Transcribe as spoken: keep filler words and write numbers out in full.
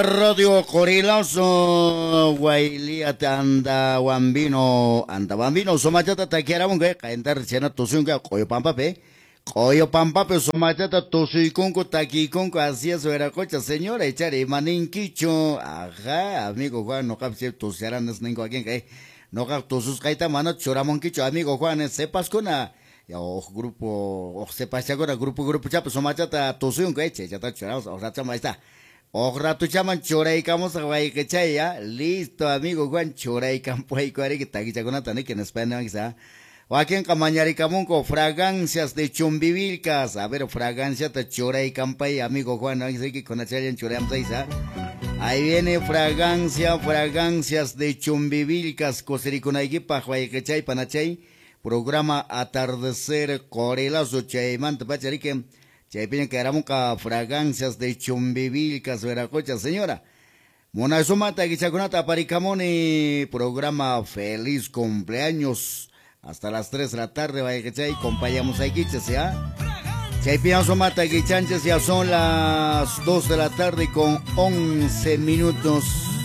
Radio Corilazo, Guailia anda Wambino, anda Wambino, somachata takiaramunga, kaentar chena tosunga, koyo pampa pe, koyo pampa pe, somachata tosuikunko, takikunko, así es, veracocha, señora, echare, maninquicho, ajá, amigo Juan, no capse tosearan, es ningo aquí, que no cap tosus kaita mana, choramonquicho, amigo Juan, sepas con a, ya, o grupo, o sepas ya con a grupo, grupo chapa, somachata tosunga, eche, ya está chorado, o sea, chama está. Ojalá tu chaman choraicamos a Guayquechaya, listo amigo Juan, choraicampo ahí cuare que taqui chaconatane que en España quizá. O aquí en Camañaricamunco, fragancias de chumbivilcas, a ver, fragancia de choraicampa y amigo Juan, no sé que con achaya en choreamsa ahí viene fragancia, fragancias de chumbivilcas, cosericonaiquipa, Guayquechay, panachay, programa Atardecer, Corelazo, chaymanta, pacharique. Chaypiña que éramos fragancias de chumbivilcas, veracocha, señora. Mona sumata guichaconata paricamoni, programa Feliz Cumpleaños. Hasta las tres de la tarde, vaya que chay, acompañamos a Guiches, ¿ya? Chaypiña sumata guichanches, ya son las dos de la tarde con once minutos.